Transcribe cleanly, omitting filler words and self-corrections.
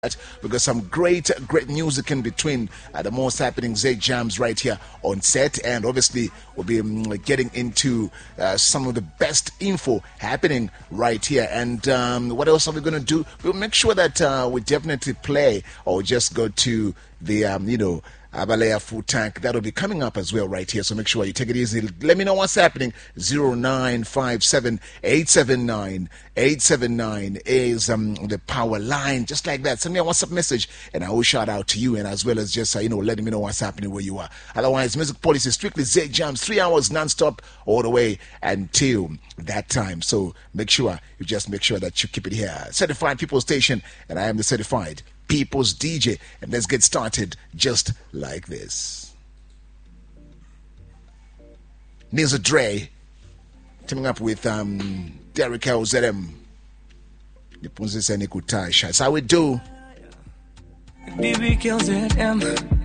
We've got some great music in between. The most happening Z Jams right here on set, and obviously we'll be getting into some of the best info happening right here. And what else are we going to do? We'll make sure that we definitely play or just go to the Abalea Food Tank. That'll be coming up as well right here. So make sure you take it easy. Let me know what's happening. 0957-879-879 is the power line. Just like that. Send me a WhatsApp message and I will shout out to you, and as well as just letting me know what's happening where you are. Otherwise, Music Policy strictly Z Jams, 3 hours non-stop all the way until that time. So make sure that you keep it here. Certified People Station, and I am the certified People's DJ, and let's get started just like this. Nizza Dre teaming up with Derek LZM. That's how we do. BB kills it,